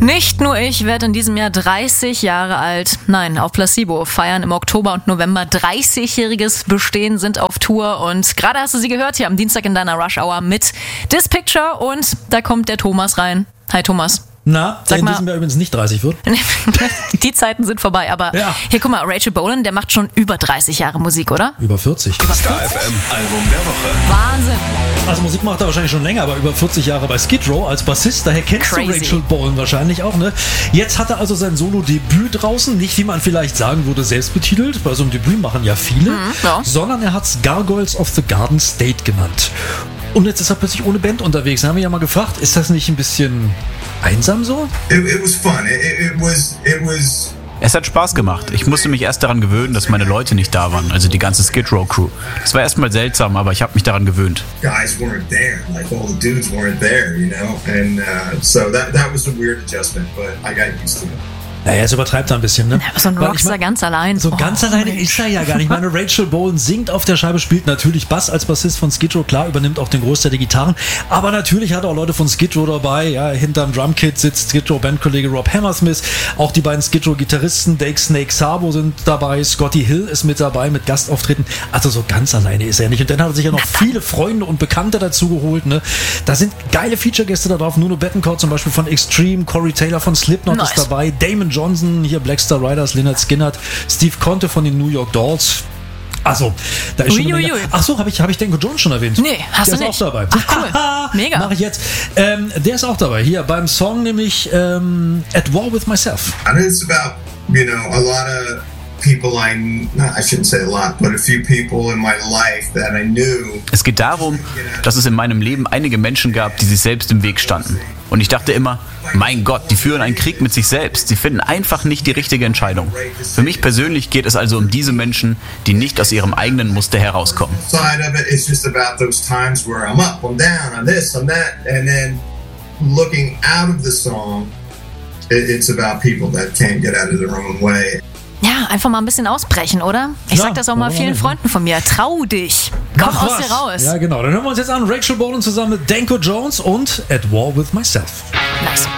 Nicht nur ich werde in diesem Jahr 30 Jahre alt. Nein, auf Placebo feiern im Oktober und November 30-jähriges Bestehen, sind auf Tour. Und gerade hast du sie gehört hier am Dienstag in deiner Rush Hour mit This Picture. Und da kommt der Thomas rein. Hi Thomas. Na, der in diesem Jahr übrigens nicht 30 wird. Die Zeiten sind vorbei, aber ja. Hier, guck mal, Rachel Bolan, der macht schon über 30 Jahre Musik, oder? Über 40. Star FM Album der Woche. Wahnsinn. Also Musik macht er wahrscheinlich schon länger, aber über 40 Jahre bei Skid Row als Bassist, daher kennst du Rachel Bolan wahrscheinlich auch, ne? Jetzt hat er also sein Solo-Debüt draußen, nicht wie man vielleicht sagen würde, selbst betitelt, bei so einem Debüt machen ja viele, sondern er hat es Gargoyles of the Garden State genannt. Und jetzt ist er plötzlich ohne Band unterwegs. Da haben wir ja mal gefragt, ist das nicht ein bisschen einsam so? It was fun. It was. Es hat Spaß gemacht. Ich musste mich erst daran gewöhnen, dass meine Leute nicht da waren, also die ganze Skid Row Crew. Das war erstmal seltsam, aber ich habe mich daran gewöhnt. Guys weren't there, like all the dudes weren't there, you know, and so that was a weird adjustment, but I got used to it. Naja, es übertreibt er ein bisschen, ne? Ja, so ein Rockstar ganz allein. So ganz alleine ist er ja gar nicht. Ich meine, Rachel Bolan singt auf der Scheibe, spielt natürlich Bass als Bassist von Skid Row, klar, übernimmt auch den Großteil der Gitarren, aber natürlich hat er auch Leute von Skid Row dabei, ja, hinterm Drumkit sitzt Skid Row Bandkollege Rob Hammersmith, auch die beiden Skid Row Gitarristen Dake Snake Sabo sind dabei, Scotty Hill ist mit dabei mit Gastauftritten, also so ganz alleine ist er nicht. Und dann hat er sich ja noch viele Freunde und Bekannte dazu geholt, ne? Da sind geile Feature-Gäste da drauf, Nuno Bettencourt zum Beispiel von Extreme, Corey Taylor von Slipknot ist dabei, Damon Johnson, hier Blackstar Riders, Lynyrd Skynyrd, Steve Conte von den New York Dolls. Also, da ist schon eine Menge. Ach so, habe ich Danko Jones schon erwähnt? Nee, hast du nicht. Der ist auch dabei. Ach cool, mega. Mach ich jetzt. Der ist auch dabei. Hier beim Song nämlich At War With Myself. And it's about, you know, a lot of people I shouldn't say a lot, but a few people in my life that I knew. Es geht darum, dass es in meinem Leben einige Menschen gab, die sich selbst im Weg standen. Und ich dachte immer, mein Gott, die führen einen Krieg mit sich selbst. Sie finden einfach nicht die richtige Entscheidung. Für mich persönlich geht es also um diese Menschen, die nicht aus ihrem eigenen Muster herauskommen. Side of it is just about those times where I'm up, I'm down, I'm this, I'm that, and then looking out of the song, it's about people that can't get out of their own way. Ja, einfach mal ein bisschen ausbrechen, oder? Ich sag das auch mal vielen Freunden von mir. Trau dich. Komm aus dir raus. Ja, genau. Dann hören wir uns jetzt an. Rachel Bolan zusammen mit Danko Jones und At War With Myself. Nice.